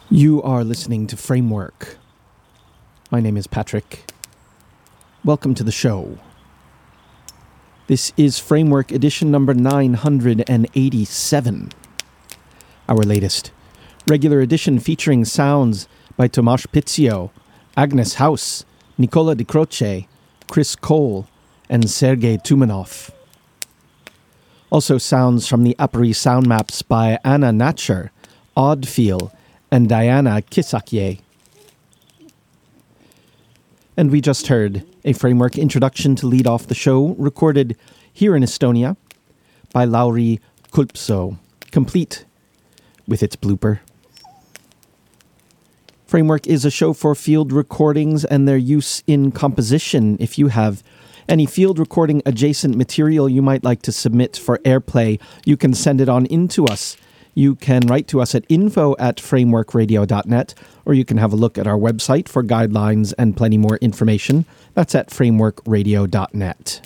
You are listening to Framework. My name is Patrick. Welcome to the show. This is Framework edition number 987. Our latest regular edition featuring sounds by Tomasz Pizio, Agnes House, Nicola Di Croce, Chris Cole, and Sergei Tumanov. Also sounds from the Apari sound maps by Anna Natcher, Oddfeel, and Diana Kisakye. And we just heard a Framework introduction to lead off the show, recorded here in Estonia by Lauri Kulpso, complete with its blooper. Framework is a show for field recordings and their use in composition. If you have any field recording adjacent material you might like to submit for airplay, you can send it on in to us. You can write to us at info@frameworkradio.net, or you can have a look at our website for guidelines and plenty more information. That's at frameworkradio.net.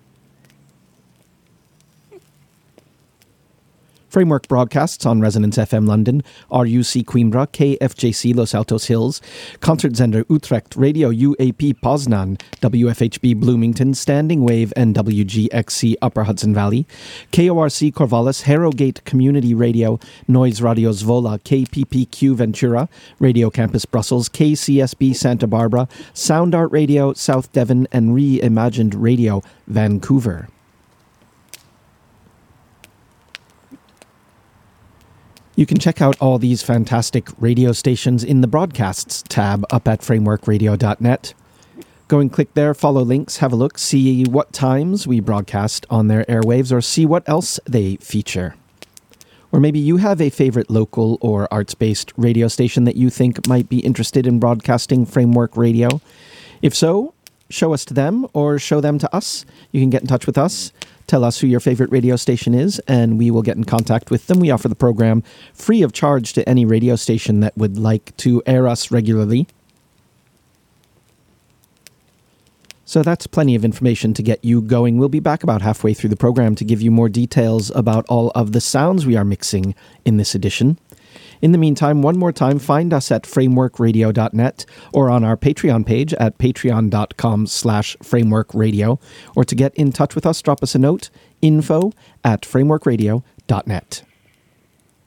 Framework broadcasts on Resonance FM London, RUC Coimbra, KFJC Los Altos Hills, Concertzender Utrecht, Radio UAP Poznan, WFHB Bloomington, Standing Wave, and WGXC Upper Hudson Valley, KORC Corvallis, Harrogate Community Radio, Noise Radio Zwolle, KPPQ Ventura, Radio Campus Brussels, KCSB Santa Barbara, Sound Art Radio South Devon, and Reimagined Radio Vancouver. You can check out all these fantastic radio stations in the Broadcasts tab up at frameworkradio.net. Go and click there, follow links, have a look, see what times we broadcast on their airwaves, or see what else they feature. Or maybe you have a favorite local or arts-based radio station that you think might be interested in broadcasting Framework Radio. If so, show us to them or show them to us. You can get in touch with us. Tell us who your favorite radio station is, and we will get in contact with them. We offer the program free of charge to any radio station that would like to air us regularly. So that's plenty of information to get you going. We'll be back about halfway through the program to give you more details about all of the sounds we are mixing in this edition. In the meantime, one more time, find us at frameworkradio.net or on our Patreon page at patreon.com/frameworkradio. Or to get in touch with us, drop us a note, info@frameworkradio.net.